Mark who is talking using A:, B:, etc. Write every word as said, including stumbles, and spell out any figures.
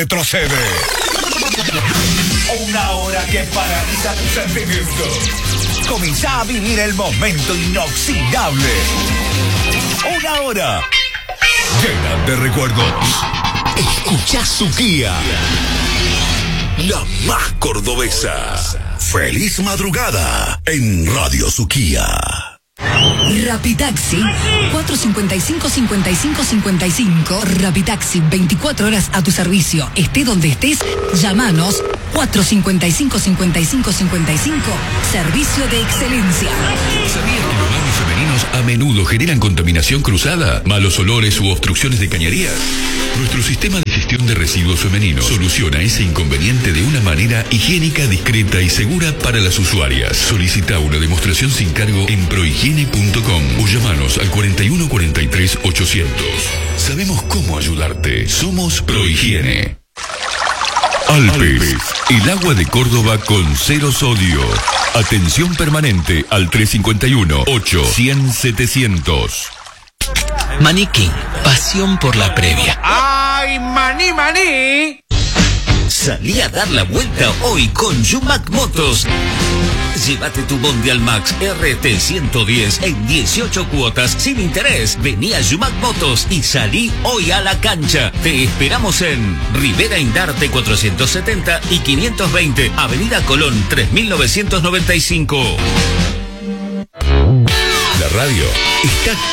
A: retrocede. Una hora que paraliza tus sentimientos. Comienza a vivir el momento inoxidable. Una hora llena de recuerdos. Escucha Suquía, la más cordobesa. Feliz madrugada en Radio Suquía.
B: Rapitaxi cuatro cinco cinco, cinco cinco cinco cinco. Rapitaxi, veinticuatro horas a tu servicio. Esté donde estés, llámanos. cuatro cinco cinco, cinco cinco cinco cinco. Servicio de excelencia.
C: ¿Sabías que los baños femeninos a menudo generan contaminación cruzada, malos olores u obstrucciones de cañerías? Nuestro sistema de gestión de residuos femeninos soluciona ese inconveniente de una manera higiénica, discreta y segura para las usuarias. Solicita una demostración sin cargo en prohigiene punto com o llamanos al cuarenta y uno cuarenta y tres ochocientos. Sabemos cómo ayudarte. Somos Prohigiene. Alpes, el agua de Córdoba con cero sodio. Atención permanente al tres cinco uno, ocho, cien, setecientos.
D: Maniquí, pasión por la previa.
E: ¡Ay, maní, maní!
D: Salí a dar la vuelta hoy con Yumac Motos. Llévate tu Mondial Max R T ciento diez en dieciocho cuotas sin interés. Vení a Yumac Motos y salí hoy a la cancha. Te esperamos en Rivera Indarte cuatrocientos setenta y quinientos veinte, Avenida Colón tres mil novecientos noventa y cinco.
C: La radio está